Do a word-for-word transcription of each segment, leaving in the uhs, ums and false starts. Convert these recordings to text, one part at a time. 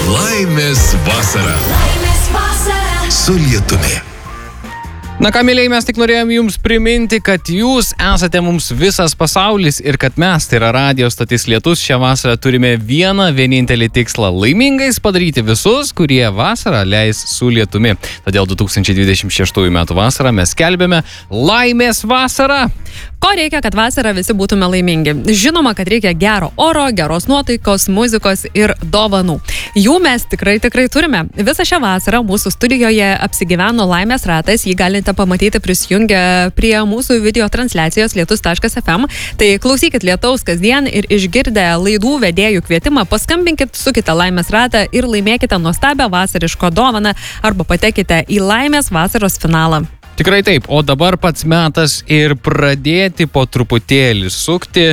Laimės vasara. Laimės vasara. Su lietumi. Na ką, mėlyjei, mes tik norėjom jums priminti, kad jūs esate mums visas pasaulis ir kad mes, tai yra radijo stotis Lietus, šią vasarą turime vieną vienintelį tikslą – laimingais padaryti visus, kurie vasarą leis su lietumi. Todėl du tūkstančiai dvidešimt šeštųjų metų vasarą mes skelbėme Laimės vasarą. Ko reikia, kad vasarą visi būtume laimingi? Žinoma, kad reikia gero oro, geros nuotaikos, muzikos ir dovanų. Jų mes tikrai, tikrai turime. Visą šią vasarą mūsų studijoje apsigyveno Laimės ratas. Jį galite pamatyti prisijungę prie mūsų video transliacijos lietus taškas ef em. Tai klausykit Lietaus kasdien ir išgirdę laidų vedėjų kvietimą, paskambinkit, sukite Laimės ratą ir laimėkite nuostabią vasariško dovaną arba patekite į Laimės vasaros finalą. Tikrai taip, o dabar pats metas ir pradėti po truputėlį sukti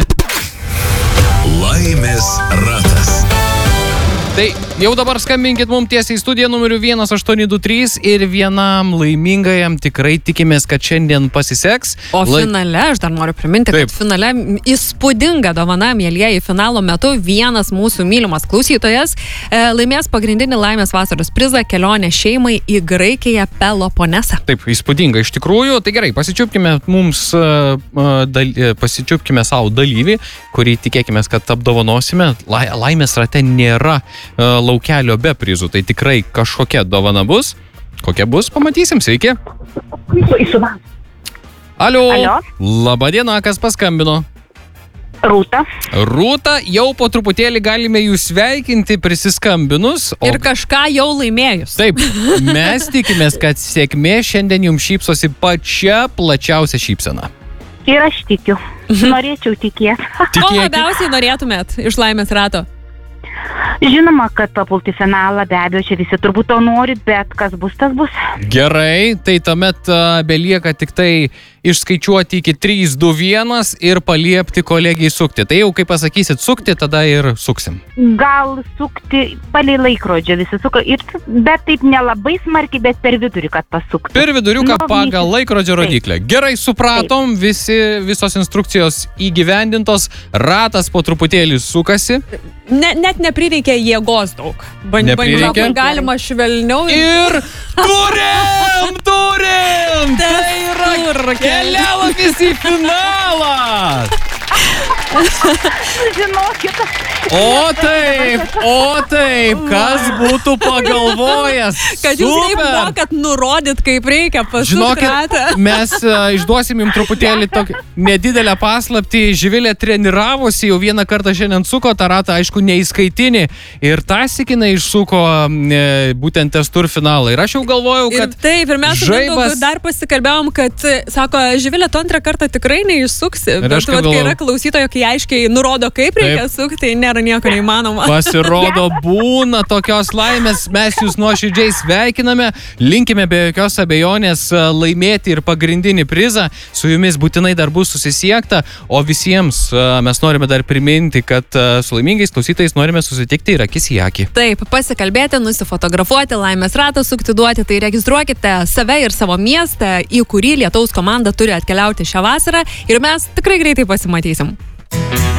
Laimės ratas. Tai jau dabar skambinkit mums tiesiai į studiją numeriu vienas aštuoni du trys ir vienam laimingajam tikrai tikimės, kad šiandien pasiseks. O finale, aš dar noriu priminti, Taip. kad finale įspūdinga dovana, mielieji, finalo metu vienas mūsų mylimas klausytojas e, laimės pagrindinį Laimės vasaros prizą kelionę šeimai į Graikiją Peloponesą. Taip, įspūdinga iš tikrųjų. Tai gerai, pasičiupkime mums, uh, dal, pasičiupkime savo dalyvį, kurį tikėkime, kad apdovanosime. La, laimės rate nėra uh, laukelio be prizų, tai tikrai kažkokia dovana bus. Kokia bus, pamatysim, sveiki. Alio. Alio. Labadiena, kas paskambino? Rūta. Rūta, jau po truputėlį galime jūs sveikinti prisiskambinus. O... Ir kažką jau laimėjus. Taip, mes tikimės, kad sėkmė šiandien jums šypsosi pačia plačiausia šypsena. Ir aš tikiu. Norėčiau tikėti. Ko labiausiai norėtumėt iš Laimės rato? Žinoma, kad papulti finalą, be abejo, čia visi turbūt to nori, bet kas bus, tas bus. Gerai, tai tuomet uh, belieka tik tai išskaičiuoti iki trys, du, vienas ir paliepti kolegijai sukti. Tai jau, kai pasakysit sukti, tada ir suksim. Gal sukti palei laikrodžio visi suka, ir, bet taip nelabai smarkiai, bet per vidurį, kad pasukti. Per viduriuką Nu, pagal visi- laikrodžio Taip. rodiklę. Gerai, supratom, visi, visos instrukcijos įgyvendintos, ratas po truputėlį sukasi. Ne, net neprireikia jėgos daug. Ban- Neprireikia? bandžiau, galima švelniau. Ir turim, turim! Tai yra kelialapis į finalą! Žinokit. O taip, o taip, kas būtų pagalvojęs? Kad jūs taip Super! mokat nurodyt, kaip reikia pasukti Žinokit, ratą. mes uh, išduosim jums truputėlį tokį nedidelę paslaptį. Živilė treniravosi, jau vieną kartą šiandien suko tą ratą, aišku, neįskaitinį. Ir tąsykinai išsuko e, būtent testur finalą. Ir aš jau galvojau, Ir kad taip, ir mes su žaibas- Mindaugu dar pasikalbėjom, kad, sako, Živilė, tu antrą kartą tikrai neišsuksi. Ir Bet aš vat, kaip kai galvoju- yra klausytojo, kai aiškiai nurodo, kaip reikia sukti, tai nėra nieko neįmanoma. pasirodo būna tokios laimės. Mes jūs nuoširdžiai sveikiname. Linkime be jokios abejonės e, laimėti ir pagrindinį prizą. Su jumis būtinai dar bus susisiekta. O visiems e, mes norime dar priminti, kad e, su laimingais klausytojais norime susitikti ir akis į akį. Taip, pasikalbėti, nusifotografuoti, Laimės ratą sukti duoti, tai registruokite save ir savo miestą, į kurį Lietaus komanda turi atkeliauti šią vasarą ir mes tikrai greitai pasimatysim.